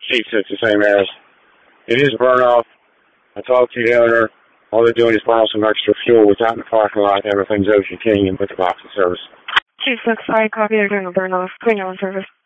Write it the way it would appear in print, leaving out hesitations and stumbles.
Chief said it's the same as. It is a burn-off. I talked to the owner. All they're doing is buying some extra fuel without in the parking lot. Everything's Ocean King and put the box in service. Chief 6, I copy. They're doing a burn-off. Putting you on service.